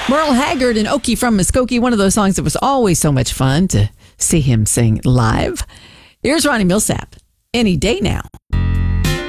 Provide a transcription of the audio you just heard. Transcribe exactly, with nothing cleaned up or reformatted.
Merle Haggard and Okie from Muskogee, one of those songs that was always so much fun to see him sing live. Here's Ronnie Millsap, Any Day Now.